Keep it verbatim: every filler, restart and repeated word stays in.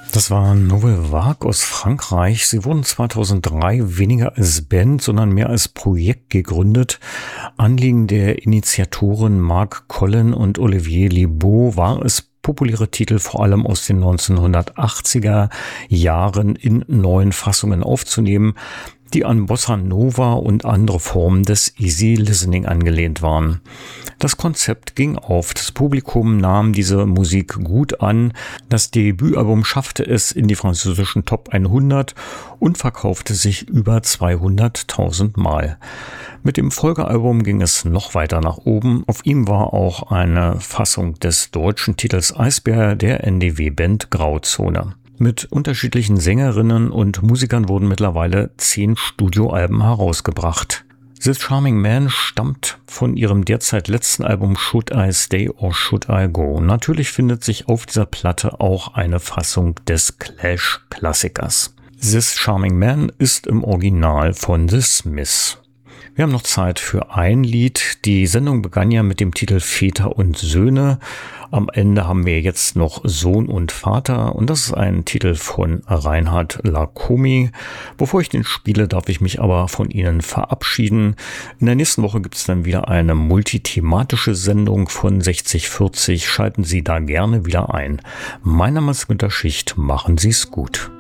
Das war Nouvelle Vague aus Frankreich. Sie wurden zweitausenddrei weniger als Band, sondern mehr als Projekt gegründet. Anliegen der Initiatoren Marc Collin und Olivier Libaud war es, populäre Titel vor allem aus den neunzehnhundertachtziger Jahren in neuen Fassungen aufzunehmen, die an Bossa Nova und andere Formen des Easy Listening angelehnt waren. Das Konzept ging auf. Das Publikum nahm diese Musik gut an. Das Debütalbum schaffte es in die französischen Top hundert und verkaufte sich über zweihunderttausend Mal. Mit dem Folgealbum ging es noch weiter nach oben. Auf ihm war auch eine Fassung des deutschen Titels Eisbär der N D W-Band Grauzone. Mit unterschiedlichen Sängerinnen und Musikern wurden mittlerweile zehn Studioalben herausgebracht. This Charming Man stammt von ihrem derzeit letzten Album Should I Stay or Should I Go? Natürlich findet sich auf dieser Platte auch eine Fassung des Clash-Klassikers. This Charming Man ist im Original von The Smiths. Wir haben noch Zeit für ein Lied. Die Sendung begann ja mit dem Titel Väter und Söhne. Am Ende haben wir jetzt noch Sohn und Vater und das ist ein Titel von Reinhard Lacomi. Bevor ich den spiele, darf ich mich aber von Ihnen verabschieden. In der nächsten Woche gibt es dann wieder eine multithematische Sendung von sechzig vierzig. Schalten Sie da gerne wieder ein. Mein Name ist Günter Schicht. Machen Sie es gut.